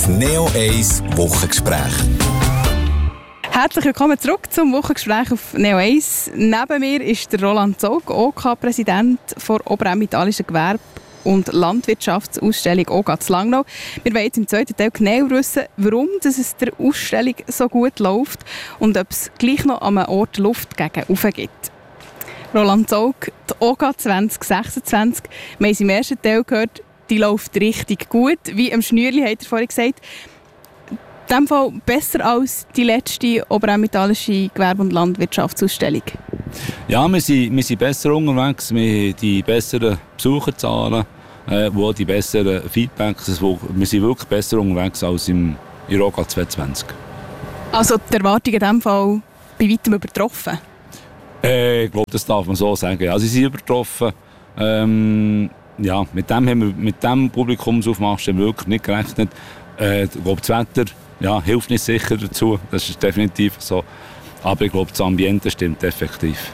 Das Neo 1 Wochengespräch. Herzlich willkommen zurück zum Wochengespräch auf Neo 1. Neben mir ist der Roland Zog, OK-Präsident der Oberämmentalischen Gewerbe- und Landwirtschaftsausstellung OK zu Langnau. Wir wollen jetzt im zweiten Teil genau wissen, warum es der Ausstellung so gut läuft und ob es gleich noch an einem Ort Luft gegen rauf gibt. Roland Zog, die OK 2026, wir haben es im ersten Teil gehört, die läuft richtig gut. Wie am Schnürli hat er vorhin gesagt, in diesem Fall besser als die letzte Oberämmentalische Gewerbe- und Landwirtschaftsausstellung. Ja, wir sind besser unterwegs, wir haben die besseren Besucherzahlen, auch die besseren Feedbacks. Wir sind wirklich besser unterwegs als im OK 2020. Also die Erwartungen in diesem Fall bei weitem übertroffen? Ich glaube, das darf man so sagen. Ja, sie sind übertroffen. Ja, mit dem Publikumsaufmarsch haben wir wirklich nicht gerechnet. Ich glaube, das Wetter hilft nicht sicher dazu. Das ist definitiv so. Aber ich glaube, das Ambiente stimmt effektiv.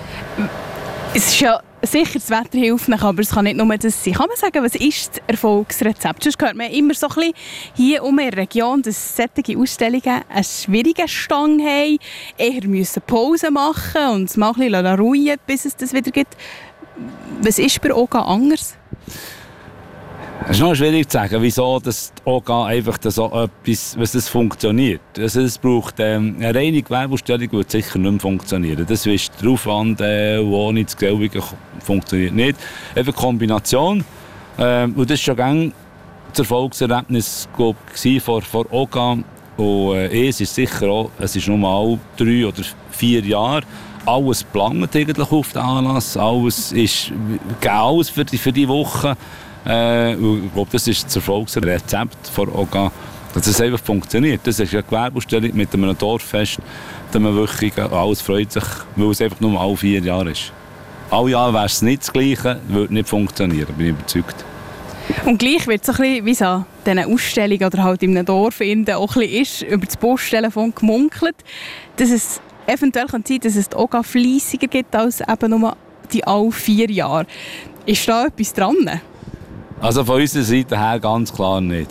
Es ist ja sicher, das Wetter hilft nicht, aber es kann nicht nur das sein. Kann man sagen, was ist das Erfolgsrezept? Sonst hört man immer so ein bisschen hier in der Region, dass solche Ausstellungen einen schwierigen Stang haben, eher müssen Pause machen und es mal ein bisschen ruhen, bis es das wieder gibt. Was ist bei OK anders? Es ist noch schwierig zu sagen, wieso das OK einfach so etwas, was das funktioniert. Also es braucht eine reine Gewerbeausstellung, die sicher nicht mehr funktionieren. Das ist der Aufwand, ohne das Gelbige funktioniert nicht. Einfach Kombination. Und das war schon das Erfolgserlebnis von OK. Und es ist sicher auch, es ist nur mal 3 oder 4 Jahre. Alles geplant eigentlich auf den Anlass. Alles ist alles für die Woche. Ich glaube, das ist das Erfolgsrezept von OK, dass es einfach funktioniert. Das ist eine Gewerbeausstellung mit einem Dorffest, da man wirklich alles freut sich, weil es einfach nur alle 4 Jahre ist. Alle Jahre wäre es nicht das Gleiche, würde nicht funktionieren, bin ich überzeugt. Und gleich wird es ein bisschen, wie es an diesen Ausstellungen oder halt in einem Dorf auch ein bisschen ist, über das Posttelefon gemunkelt, dass es eventuell kann sein, dass es die OK fleissiger gibt als eben nur die alle 4 Jahre. Ist da etwas dran? Also von unserer Seite her ganz klar nicht.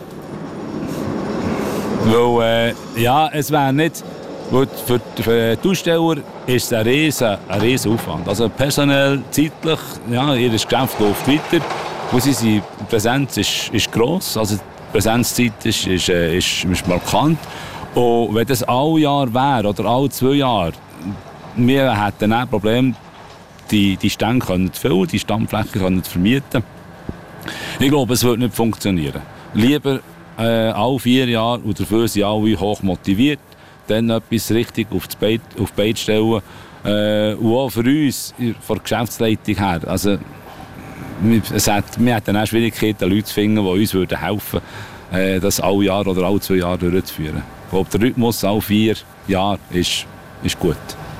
Weil, es wäre nicht... Für die Aussteller ist es ein riesen Aufwand. Also personell, zeitlich, ihr Geschäft läuft weiter. Unsere Präsenz ist gross. Also die Präsenzzeit ist markant. Und wenn das alle Jahre wäre, oder alle 2 Jahre, wir hätten ein Problem, die Stände zu füllen, die Standflächen zu vermieten. Ich glaube, es wird nicht funktionieren. Lieber alle 4 Jahre und dafür sind alle hoch motiviert, dann etwas richtig auf die Beine stellen. Und auch für uns, von der Geschäftsleitung her, also, wir hätten auch Schwierigkeiten, Leute zu finden, die uns helfen würden, das alle Jahre oder alle 2 Jahre durchzuführen. Ich glaube, der Rhythmus alle 4 Jahre ist gut.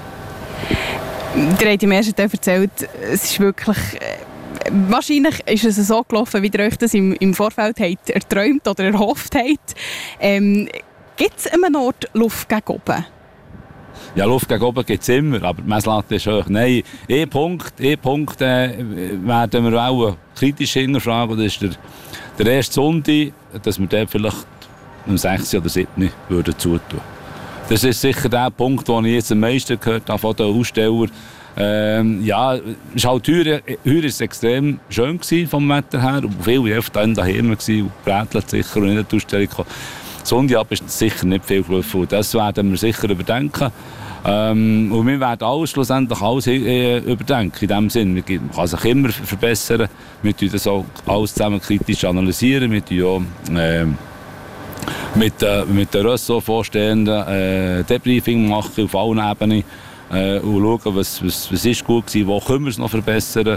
Ihr habt im ersten Teil erzählt, es ist wirklich... Wahrscheinlich ist es so gelaufen, wie ihr euch das im Vorfeld habt erträumt oder erhofft habt. Gibt es an einem Ort Luft gegen oben? Ja, Luft gegen oben gibt es immer, aber die Messlatte ist hoch. Nein, ein Punkt werden wir auch kritisch hinterfragen. Das ist der erste Sonntag, dass wir den vielleicht um 6 oder 7 würden zutun. Das ist sicher der Punkt, den ich jetzt am meisten gehört habe von den Ausstellern. Es war halt heuer ist extrem schön vom Wetter her. Und viele waren daheim und brätelt sicher und nicht in die Ausstellung gekommen. Sonntag ist sicher nicht viel gelaufen. Das werden wir sicher überdenken. Und wir werden schlussendlich alles überdenken. In dem Sinn, man kann sich immer verbessern. Wir tun das auch alles zusammen kritisch analysieren. Wir tun auch mit den Ressort-Vorstehenden Debriefing machen auf allen Ebenen. Und schauen, was ist gut gewesen, wo können wir es noch verbessern.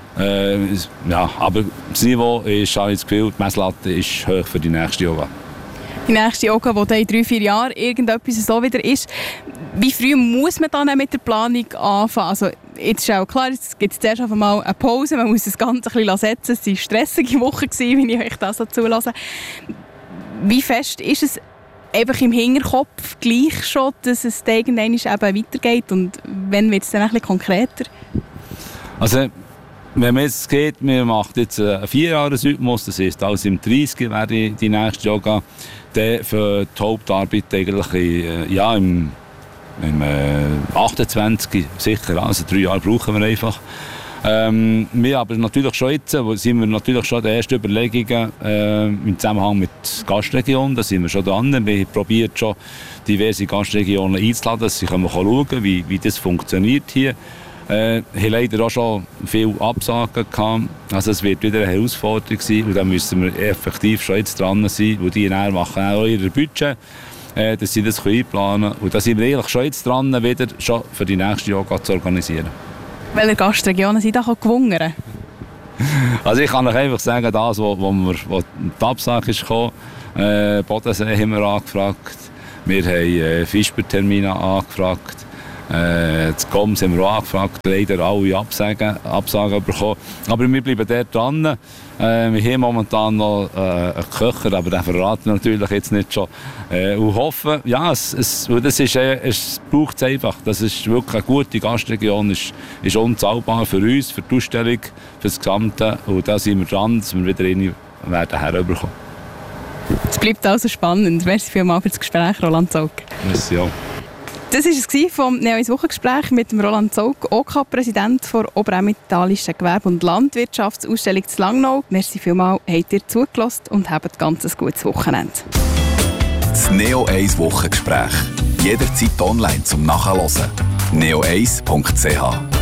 Aber das Niveau ist, habe ich das Gefühl, die Messlatte ist hoch für die nächste OK. Die nächste OK, die in 3-4 Jahren irgendetwas so wieder ist. Wie früh muss man dann mit der Planung anfangen? Also, jetzt ist auch klar, es gibt zuerst einmal eine Pause, man muss das Ganze ein bisschen setzen. Es waren stressige Wochen, wenn ich euch das so zulasse. Wie fest ist es einfach im Hinterkopf gleich schon, dass es irgendwann eben weitergeht und wann wird es dann ein bisschen konkreter? Also, wenn man jetzt geht, man macht jetzt einen 4-Jahres-Rhythmus, das heisst, also im 30 werde ich die nächste Yoga, dann für die Hauptarbeit eigentlich im 28 sicher, also 3 Jahre brauchen wir einfach. Wir aber natürlich schon jetzt, sind wir natürlich schon die ersten Überlegungen im Zusammenhang mit Gastregionen, da sind wir schon dran. Wir probieren schon diverse Gastregionen einzuladen, dass sie schauen können, wie das funktioniert hier. Wir haben leider auch schon viele Absagen gehabt. Also es wird wieder eine Herausforderung sein und da müssen wir effektiv schon jetzt dran sein, weil die machen auch ihr Budget, dass sie das einplanen können. Und da sind wir eigentlich schon jetzt dran, wieder schon für die nächste Yoga zu organisieren. Welche Gastregionen sind da gewungen? Also ich kann euch einfach sagen, das, wo die Absage ist gekommen, Bodensee haben wir angefragt, wir haben Fischbertermine angefragt, das Goms haben wir auch angefragt, leider alle Absagen bekommen. Aber wir bleiben dort dran. Wir haben momentan noch einen Köcher, aber den verraten wir natürlich jetzt nicht schon. Und hoffen, ja, es braucht es einfach. Das ist wirklich eine gute Gastregion, ist unzahlbar für uns, für die Ausstellung, für das Gesamte. Und da sind wir dran, dass wir wieder rein werden herüberkommen. Es bleibt also spannend. Merci vielmals für das Gespräch, Roland Zaugg. Merci auch. Das war es vom Neo1 Wochengespräch mit dem Roland Zaugg, OK-Präsident der Oberämmentalischen Gewerbe- und Landwirtschaftsausstellung zu Langnau. Merci vielmals, habt ihr zugelassen und habt ein ganz gutes Wochenende. Das Neo1 Wochengespräch. Jederzeit online zum Nachhören. neo1.ch